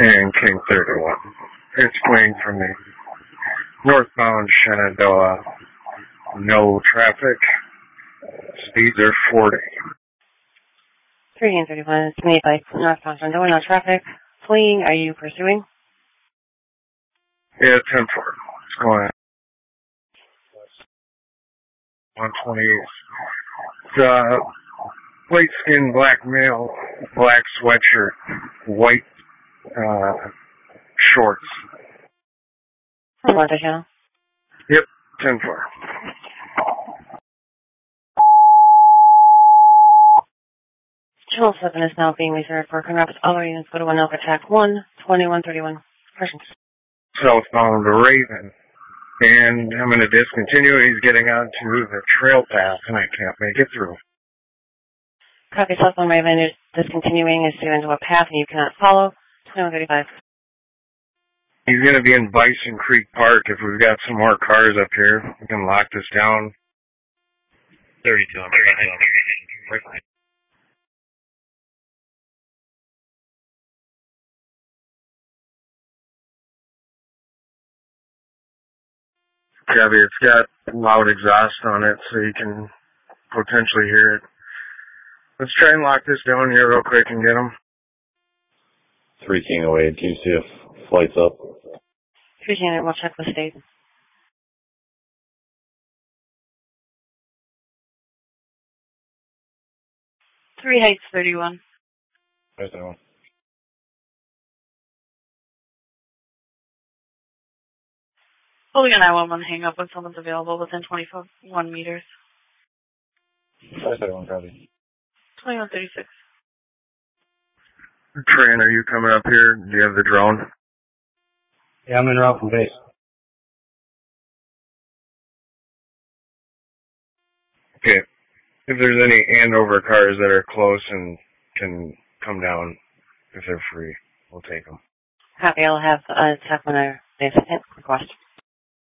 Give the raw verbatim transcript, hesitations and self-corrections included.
and King thirty-one. It's Wayne from the northbound Shenandoah. No traffic. Speeds are forty. three and thirty-one, it's made by northbound Shenandoah, no traffic. Fleeing, are you pursuing? Yeah, ten four. It's going one twenty-eight. It's uh, light skinned black male, black sweatshirt, white uh, shorts. From Water Channel. Yep, ten four. Channel seven is now being reserved for Grand Rapids. All units go to one Elk Attack one, twenty-one thirty-one. Persons. Southbound to Raven. And I'm going to discontinue. He's getting onto the trail path, and I can't make it through. Copy, Southbound Raven is discontinuing is due into a path and you cannot follow. twenty-one thirty-five. He's going to be in Bison Creek Park. If we've got some more cars up here, we can lock this down. thirty-two. I'm right. Gabby, it's got loud exhaust on it, so you can potentially hear it. Let's try and lock this down here real quick and get them. Three King away. Can you see if flight's up? Three King, we'll check the state. Three Heights thirty-one. There's that one. Holding an I one one hang up when someone's available within twenty-one meters. There's that one, copy. twenty-one thirty-six. Tran, are you coming up here? Do you have the drone? Yeah, I'm in route from base. Okay. If there's any Andover cars that are close and can come down, if they're free, we'll take them. Copy, I'll have uh, attack when I request.